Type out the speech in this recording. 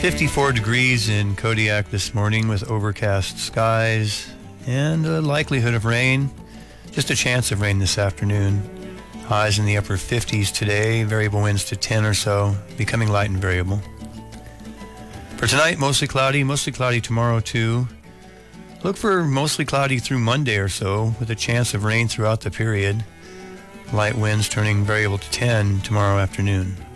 54 degrees in Kodiak this morning with overcast skies and a likelihood of rain. Just a chance of rain this afternoon. Highs in the upper 50s today, variable winds to 10 or so, becoming light and variable. For tonight, mostly cloudy tomorrow too. Look for mostly cloudy through Monday or so, with a chance of rain throughout the period. Light winds turning variable to 10 tomorrow afternoon.